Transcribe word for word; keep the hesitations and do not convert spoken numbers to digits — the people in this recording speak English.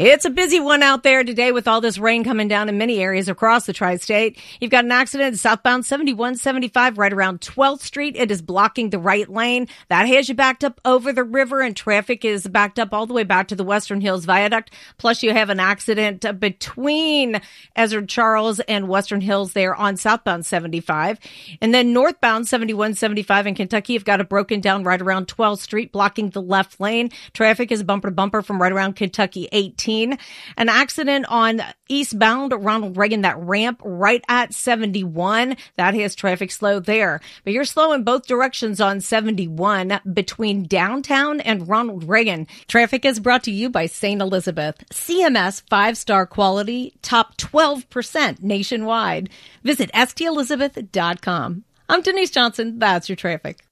It's a busy one out there today with all this rain coming down in many areas across the tri-state. You've got an accident southbound seventy-one seventy-five right around twelfth street. It is blocking the right lane. That has you backed up over the river, and traffic is backed up all the way back to the Western Hills Viaduct. Plus, you have an accident between Ezra Charles and Western Hills there on southbound seventy-five. And then northbound seventy-one seventy-five in Kentucky, you've got it broken down right around twelfth street, blocking the left lane. Traffic is bumper to bumper from right around Kentucky eighteen. An accident on eastbound Ronald Reagan, that ramp right at seventy-one. That has traffic slow there. But you're slow in both directions on seventy-one between downtown and Ronald Reagan. Traffic is brought to you by Saint Elizabeth. C M S five-star quality, top twelve percent nationwide. Visit S T Elizabeth dot com. I'm Denise Johnson. That's your traffic.